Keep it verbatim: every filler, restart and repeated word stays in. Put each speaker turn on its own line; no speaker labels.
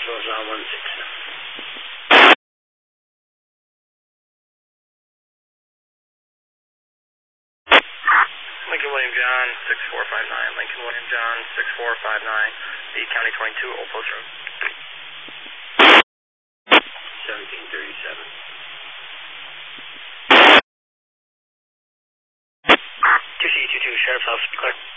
was on one six.
Lincoln William John, six four five nine. Lincoln William John, six four five nine. The County twenty-two, Old Post Road.
seventeen thirty-seven.
two C two two, Sheriff's Office, clear.